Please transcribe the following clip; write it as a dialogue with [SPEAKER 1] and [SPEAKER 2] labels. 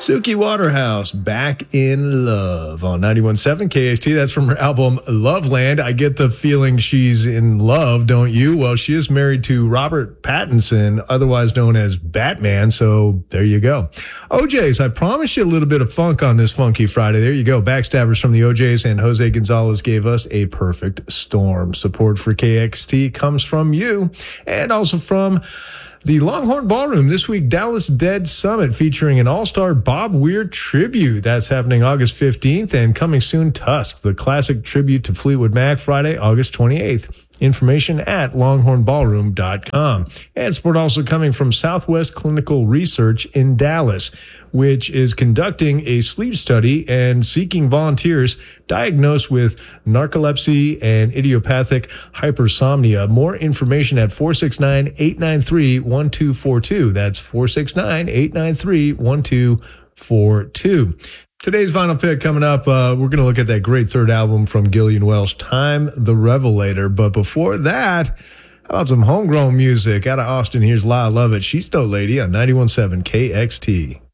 [SPEAKER 1] Suki Waterhouse, Back in Love on 91.7 KHT. That's from her album Loveland. I get the feeling she's in love, don't you? Well, she is married to Robert Pattinson, otherwise known as Batman, so there you go. OJs, I promised you a little bit of funk on this Funky Friday. There you go. Backstabbers from the OJs and Jose Gonzalez gave us A Perfect Storm. Support for KXT comes from you and also from the Longhorn Ballroom. This week, Dallas Dead Summit featuring an all-star Bob Weir tribute. That's happening August 15th, and coming soon, Tusk, the classic tribute to Fleetwood Mac, Friday, August 28th. Information at longhornballroom.com. And support also coming from Southwest Clinical Research in Dallas, which is conducting a sleep study and seeking volunteers diagnosed with narcolepsy and idiopathic hypersomnia. More information at 469-893-1242. That's 469-893-1242. Today's vinyl pick coming up, we're going to look at that great third album from Gillian Welch, Time the Revelator. But before that, how about some homegrown music out of Austin? Here's La Love It. She's No Lady on 91.7 KXT.